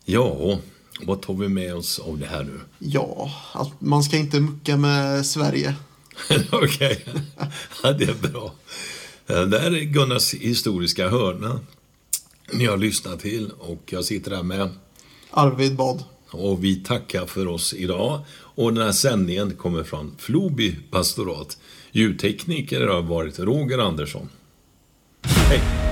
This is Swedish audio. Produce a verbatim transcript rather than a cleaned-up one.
Ja, vad tar vi med oss av det här nu? Ja, att man ska inte mucka med Sverige. Okej, ja, det är bra. Det här är Gunnars historiska hörna ni har lyssnat till, och jag sitter här med Arvid Bad. Och vi tackar för oss idag. Och den här sändningen kommer från Floby pastorat. Ljudtekniker har varit Roger Andersson. Hej!